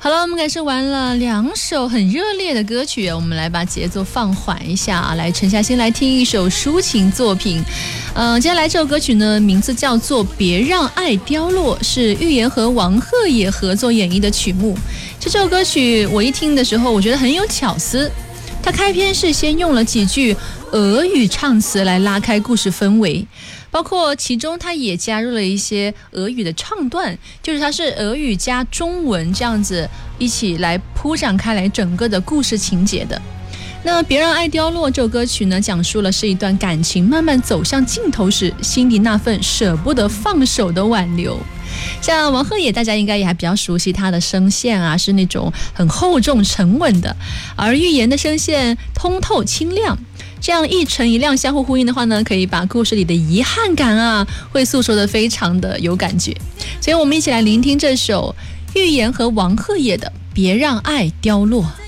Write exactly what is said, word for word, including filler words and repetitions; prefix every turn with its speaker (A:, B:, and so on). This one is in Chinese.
A: 好了，我们感受完了两首很热烈的歌曲，我们来把节奏放缓一下，来沉下心来听一首抒情作品。呃，接下来这首歌曲呢，名字叫做《别让爱凋落》，是玉妍和王鹤也合作演绎的曲目。这首歌曲我一听的时候，我觉得很有巧思。它开篇是先用了几句俄语唱词来拉开故事氛围，包括其中它也加入了一些俄语的唱段，就是它是俄语加中文这样子一起来铺展开来整个的故事情节的。那别让爱凋落这首歌曲呢，讲述了是一段感情慢慢走向尽头时心里那份舍不得放手的挽留。像王鹤也大家应该也还比较熟悉他的声线啊，是那种很厚重沉稳的，而玉妍的声线通透清亮，这样一沉一亮相互呼应的话呢，可以把故事里的遗憾感啊会诉说的非常的有感觉。所以我们一起来聆听这首玉妍和王鹤也的《别让爱凋落》。